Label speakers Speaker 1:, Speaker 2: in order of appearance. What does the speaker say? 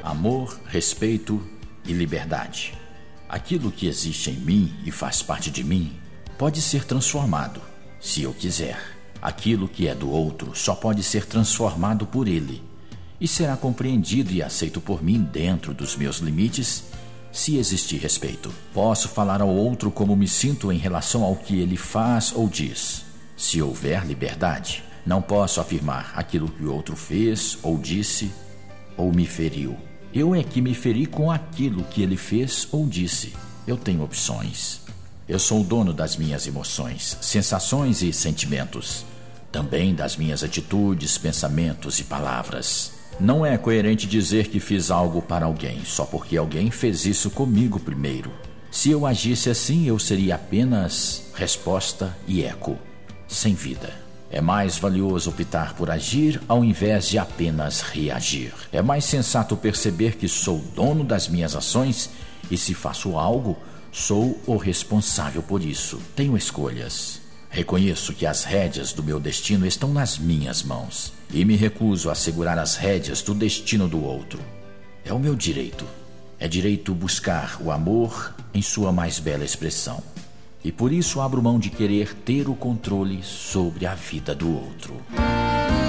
Speaker 1: amor, respeito e liberdade. Aquilo que existe em mim e faz parte de mim pode ser transformado, se eu quiser. Aquilo que é do outro só pode ser transformado por ele e será compreendido e aceito por mim dentro dos meus limites, se existir respeito. Posso falar ao outro como me sinto em relação ao que ele faz ou diz. Se houver liberdade, não posso afirmar aquilo que o outro fez ou disse ou me feriu. Eu é que me feri com aquilo que ele fez ou disse. Eu tenho opções. Eu sou o dono das minhas emoções, sensações e sentimentos. Também das minhas atitudes, pensamentos e palavras. Não é coerente dizer que fiz algo para alguém só porque alguém fez isso comigo primeiro. Se eu agisse assim, eu seria apenas resposta e eco, sem vida. É mais valioso optar por agir ao invés de apenas reagir. É mais sensato perceber que sou dono das minhas ações e, se faço algo, sou o responsável por isso. Tenho escolhas. Reconheço que as rédeas do meu destino estão nas minhas mãos e me recuso a segurar as rédeas do destino do outro. É o meu direito. É direito buscar o amor em sua mais bela expressão. E por isso abro mão de querer ter o controle sobre a vida do outro.